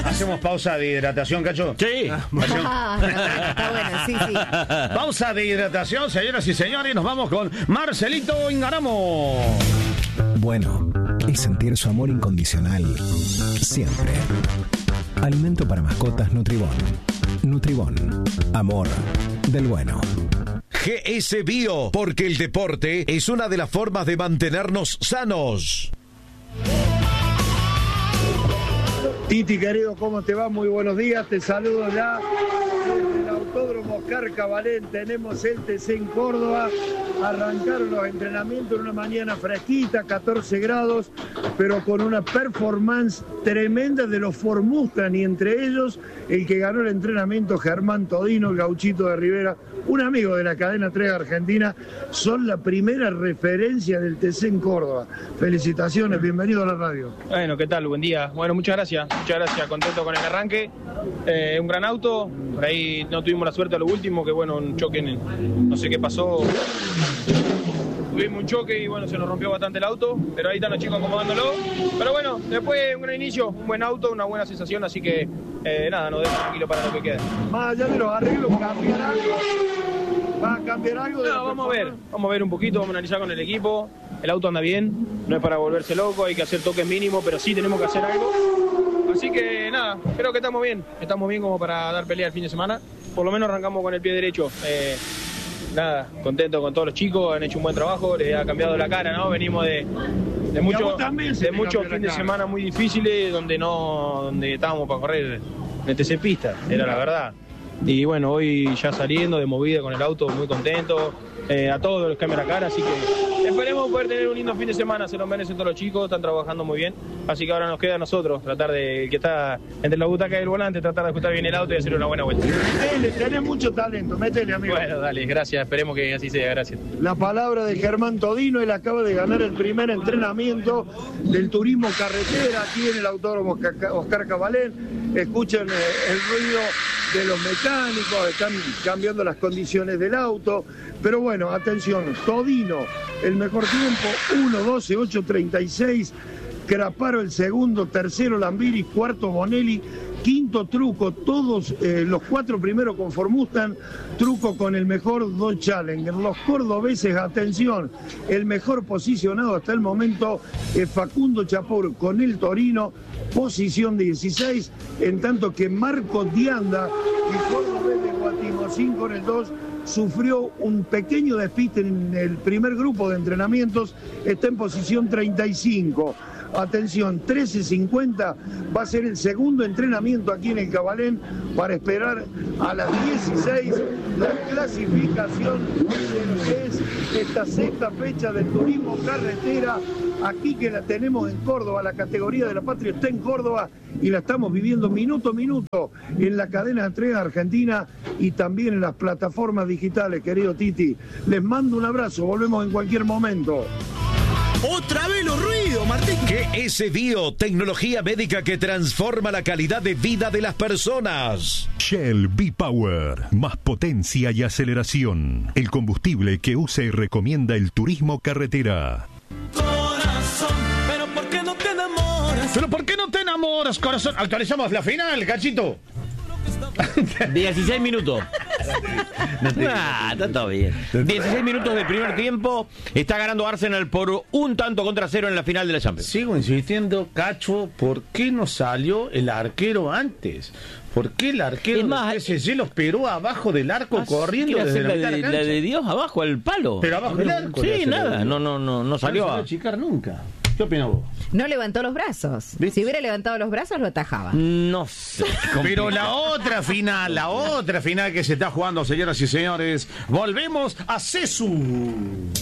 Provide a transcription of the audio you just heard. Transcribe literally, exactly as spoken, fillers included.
Hacemos pausa de hidratación, Cacho. Sí. Ah, está bueno, sí, sí. Pausa de hidratación, señoras y señores. Nos vamos con Marcelito Ingaramo. Bueno, es sentir su amor incondicional siempre. Alimento para mascotas Nutribón. Nutribón. Amor del bueno. G S Bio, porque el deporte es una de las formas de mantenernos sanos. Titi, querido, ¿cómo te va? Muy buenos días, te saludo ya desde el Autódromo Oscar Cabalén. Tenemos el T C en Córdoba, arrancaron los entrenamientos en una mañana fresquita, catorce grados, pero con una performance tremenda de los Ford Mustang, y entre ellos el que ganó el entrenamiento, Germán Todino, el gauchito de Rivera, un amigo de la cadena tres Argentina, son la primera referencia del T C en Córdoba. Felicitaciones, bienvenido a la radio. Bueno, ¿qué tal? Buen día. Bueno, muchas gracias, muchas gracias, contento con el arranque. Eh, un gran auto, por ahí no tuvimos la suerte a lo último, que bueno, un choque, en, no sé qué pasó. Tuvimos un choque y bueno, se nos rompió bastante el auto, pero ahí están los chicos acomodándolo. Pero bueno, después un gran inicio, un buen auto, una buena sensación, así que eh, nada, nos dejo tranquilo para lo que queda. Más allá de los arreglos, ¿cambiar algo? ¿Va a cambiar algo? De no, vamos a ver, vamos a ver un poquito, vamos a analizar con el equipo. El auto anda bien, no es para volverse loco, hay que hacer toques mínimos, pero sí tenemos que hacer algo. Así que nada, creo que estamos bien, estamos bien como para dar pelea el fin de semana. Por lo menos arrancamos con el pie derecho. Eh, nada, contento con todos los chicos, han hecho un buen trabajo, les ha cambiado la cara, ¿no? Venimos de, de muchos de muchos fines de semana muy difíciles donde no donde estábamos para correr en T C pista, era la verdad. Y bueno, hoy ya saliendo de movida con el auto, muy contento. Eh, a todos les cambia la cara, así que esperemos poder tener un lindo fin de semana, se lo merecen todos los chicos, están trabajando muy bien, así que ahora nos queda a nosotros tratar de, el que está entre la butaca y el volante, tratar de ajustar bien el auto y hacer una buena vuelta. Métele, tenés mucho talento, métele, amigo. Bueno, dale, gracias, esperemos que así sea, gracias. La palabra de Germán Todino, él acaba de ganar el primer entrenamiento del turismo carretera aquí en el Autódromo Oscar Cabalén. Escuchen eh, el ruido de los mecánicos, están cambiando las condiciones del auto, pero bueno, atención, Todino, el mejor tiempo, uno doce ocho treinta y seis, Craparo el segundo, tercero Lambiri, cuarto Bonelli, quinto Truco, todos eh, los cuatro primeros con Ford Mustang, Truco con el mejor Dodge Challenger. Los cordobeses, atención, el mejor posicionado hasta el momento es Facundo Chapur con el Torino, posición dieciséis, en tanto que Marco Dianda, el cordobés de Guatimosín con el dos, sufrió un pequeño despiste en el primer grupo de entrenamientos, está en posición treinta y cinco. Atención, trece cincuenta va a ser el segundo entrenamiento aquí en el Cabalén para esperar a las dieciséis la clasificación de lo que es esta sexta fecha del turismo carretera, aquí que la tenemos en Córdoba, la categoría de la patria está en Córdoba y la estamos viviendo minuto a minuto en la cadena tres Argentina y también en las plataformas digitales, querido Titi. Les mando un abrazo, volvemos en cualquier momento. ¡Otra vez los ruidos, Martín! G S Bio, tecnología médica que transforma la calidad de vida de las personas. Shell V-Power, más potencia y aceleración. El combustible que usa y recomienda el turismo carretera. Corazón, pero ¿por qué no te enamoras? ¿Pero por qué no te enamoras, corazón? Actualizamos la final, Cachito. dieciséis minutos. Ah, está todo bien. dieciséis minutos del primer tiempo. Está ganando Arsenal por un tanto contra cero en la final de la Champions. Sigo insistiendo, Cacho, ¿por qué no salió el arquero antes? ¿Por qué el arquero Es más, del P S G los peró abajo del arco Ah, corriendo quiere desde hacer la, la, mitad de de, la la cancha? de Dios abajo, al palo. Pero abajo del arco. le Sí, hace nada. la- No, no, no, no salió. No a- salió a achicar nunca. ¿Qué opinas vos? No levantó los brazos. ¿Viste? Si hubiera levantado los brazos, lo atajaba. No sé. Pero la otra final, la otra final que se está jugando, señoras y señores, volvemos a Cesu.